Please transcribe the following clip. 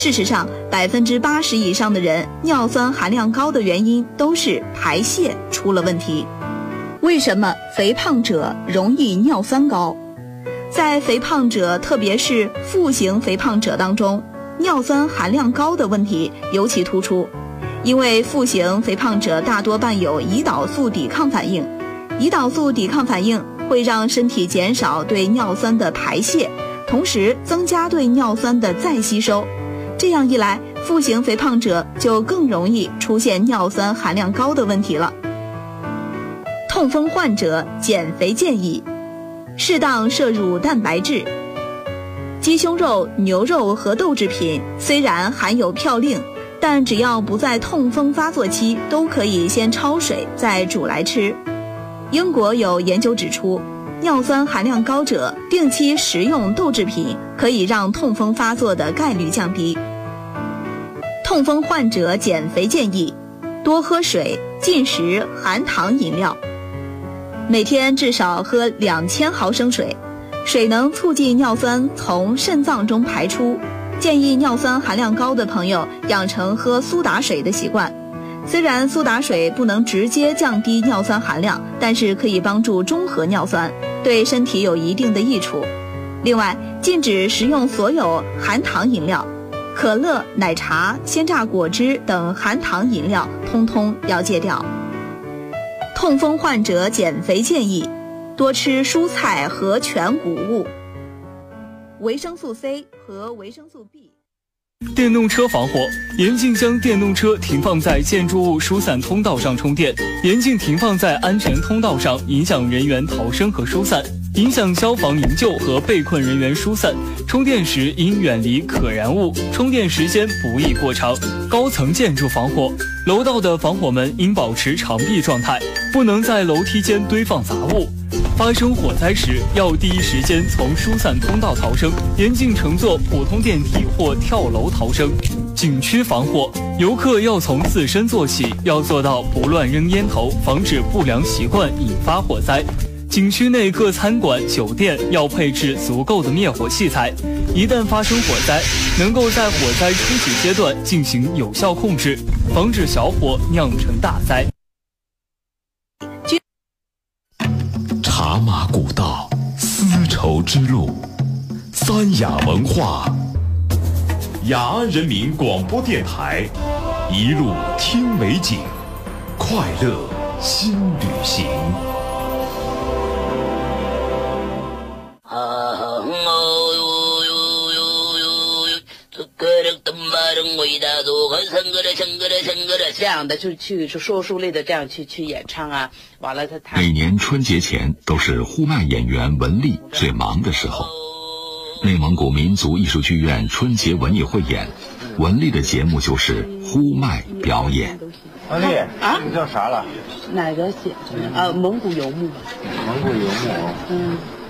事实上，80%以上的人尿酸含量高的原因都是排泄出了问题。为什么肥胖者容易尿酸高？在肥胖者，特别是腹型肥胖者当中，尿酸含量高的问题尤其突出。因为腹型肥胖者大多伴有胰岛素抵抗反应，胰岛素抵抗反应会让身体减少对尿酸的排泄，同时增加对尿酸的再吸收。这样一来，腹型肥胖者就更容易出现尿酸含量高的问题了。痛风患者减肥建议：适当摄入蛋白质。鸡胸肉、牛肉和豆制品虽然含有嘌呤，但只要不在痛风发作期，都可以先焯水再煮来吃。英国有研究指出，尿酸含量高者定期食用豆制品可以让痛风发作的概率降低。痛风患者减肥建议：多喝水，禁食含糖饮料。每天至少喝2000毫升水，水能促进尿酸从肾脏中排出。建议尿酸含量高的朋友养成喝苏打水的习惯。虽然苏打水不能直接降低尿酸含量，但是可以帮助中和尿酸，对身体有一定的益处。另外，禁止食用所有含糖饮料，可乐、奶茶、鲜榨果汁等含糖饮料通通要戒掉。痛风患者减肥建议：多吃蔬菜和全谷物。维生素 C 和维生素 B。 电动车防火，严禁将电动车停放在建筑物疏散通道上充电，严禁停放在安全通道上，影响人员逃生和疏散，影响消防营救和被困人员疏散。充电时应远离可燃物，充电时间不宜过长。高层建筑防火，楼道的防火门应保持长闭状态，不能在楼梯间堆放杂物。发生火灾时，要第一时间从疏散通道逃生，严禁乘坐普通电梯或跳楼逃生。景区防火，游客要从自身做起，要做到不乱扔烟头，防止不良习惯引发火灾。景区内各餐馆、酒店要配置足够的灭火器材，一旦发生火灾，能够在火灾初级阶段进行有效控制，防止小火酿成大灾。 茶马古道，丝绸之路，三雅文化，雅安人民广播电台，一路听美景，快乐新旅行。 这样的就去说书类的这样去演唱啊，完了他每年春节前都是呼麦演员文丽最忙的时候。内蒙古民族艺术剧院春节文艺汇演，文丽的节目就是呼麦表演。 文丽啊，你叫啥了？ 哪个蒙古游牧。 蒙古游牧。